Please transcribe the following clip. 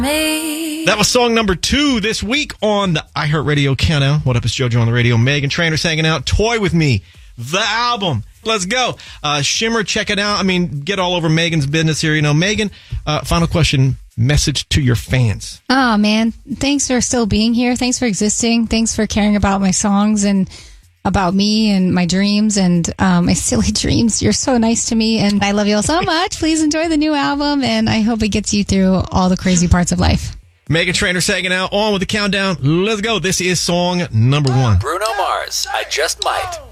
That was song number 2 this week on the iHeartRadio Countdown. What up, it's JoJo on the radio. Meghan Trainor's hanging out. Toy With Me, the album. Let's go. Shimmer, check it out. I mean, get all over Megan's business here. You know, Meghan, final question, message to your fans. Oh, man. Thanks for still being here. Thanks for existing. Thanks for caring about my songs and about me and my dreams and my silly dreams. You're so nice to me, and I love you all so much. Please enjoy the new album, and I hope it gets you through all the crazy parts of life. Meghan Trainor's hanging out. On with the countdown. Let's go. This is song number 1. Bruno Mars, I Just Might.